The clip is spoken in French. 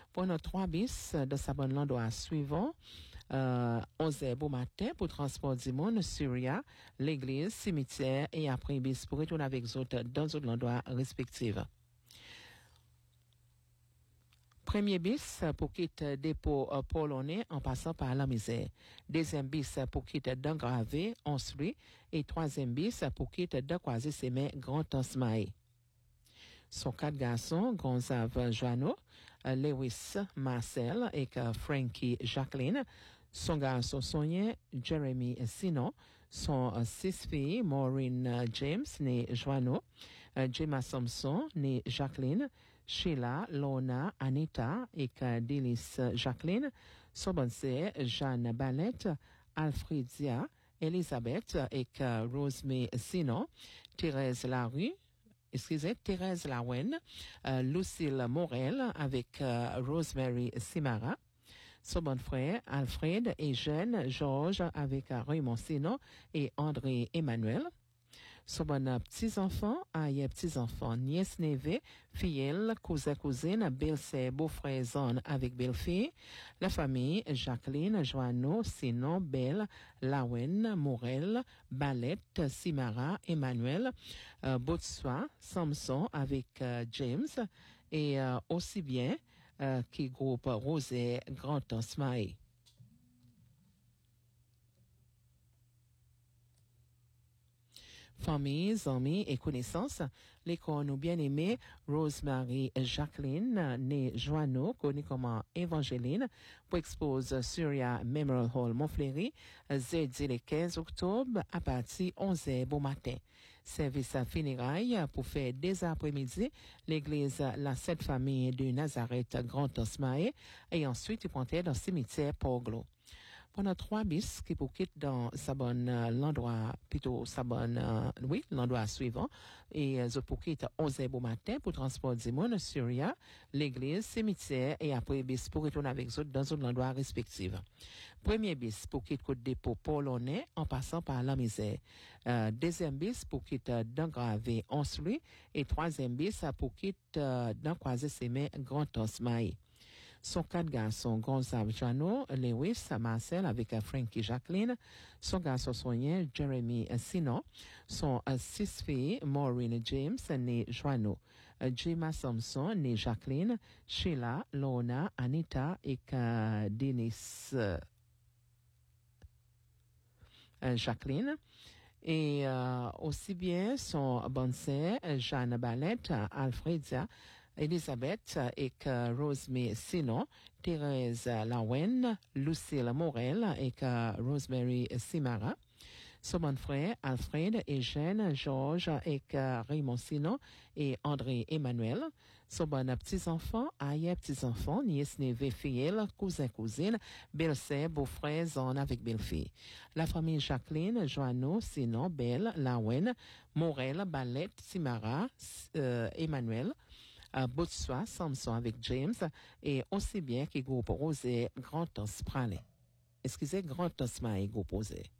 Pour notre 3 bis de sa bonne l'endroit suivant, 11h beau matin pour transport du monde, Syria, l'église, cimetière et après bis pour retourner avec les autres dans les endroits respectifs. Premier bis pour quitter dépôt polonais en passant par la misère. Deuxième bis pour quitter d'engravé, ensuite. Et troisième bis pour quitter de croiser ses mains grand Ansmaï. Son 4 garçons, Gonzave Joanneau, Lewis Marcel et Frankie Jacqueline. Son garçon Sonia, Jeremy Sinon. Son 6 filles, Maureen James, née Joanneau. Gemma Thompson, née Jacqueline. Sheila, Lona, Anita et Délice Jacqueline. Son bonne sœur, Jeanne Ballette, Alfredia, Elisabeth et Rosemary Sinon. Thérèse Larue. Thérèse Lawen, Lucille Morel avec Rosemary Simara, son bon frère Alfred et Jeanne Georges avec Raymond Sinon et André Emmanuel, son bon petits-enfants, petits-enfants, nièce neveu, filleule, cousine, belle-sœur, beau-frère, zone avec belle-fille, la famille, Jacqueline, Joanneau, Sinon, Belle, Lawen, Morel, Ballette, Simara, Emmanuel, Botswa, Samson avec James, et aussi bien qui groupe Rosé, Grand Ansmaï. Familles, amis et connaissances, les nous bien-aimés, Rosemary Jacqueline, née Joanneau, connue comme Évangéline, pour expose Syria Memorial Hall Montfleury, jeudi le 15 octobre, à partir 11h bon matin. Service funérailles pour faire dès après-midi, l'église La Sainte Famille de Nazareth Grand Ansmaï, et ensuite, il pointait dans le cimetière Poglo. Pendant 3 bis qui pour quitter dans sa bonne l'endroit plutôt sa bonne l'endroit suivant et pour quitter 11h bon matin pour transport du monde Syria, l'église, cimetière et après bis pour retourner avec eux dans un endroit respectif. Premier bis pour quitter côte dépôt polonais en passant par la misère. Deuxième bis pour quitter d'engravé ensuite et troisième bis pour quitter dans croiser ses mains grand Ansmaï. Son 4 garçons, Gonzave Joanneau, Lewis Marcel avec Frankie Jacqueline, son garçon Sonia, Jeremy Sinon, son 6 filles, Maureen James, née Joanneau, Gemma Thompson, née Jacqueline, Sheila, Lona, Anita et Denise Jacqueline. Et aussi bien son bonne sœur, Jeanne Ballette, Alfredia, Elisabeth et Rosemary Sinon, Thérèse Lawen, Lucille Morel et Rosemary Simara, son bon frère Alfred et Jeanne Georges et Raymond Sinon et André Emmanuel, son bon petits-enfants, petits-enfants, nièce neveu, filleule, cousine, belle-sœur, beau-frère, zone avec belle-fille. La famille Jacqueline, Joanneau, Sinon, Belle, Lawen, Morel, Ballette, Simara, Emmanuel, Botswa, Samson avec James, et aussi bien que groupe Rosé, Grand Ansmaï. Excusez, Grand Ansmaï, groupe Rosé.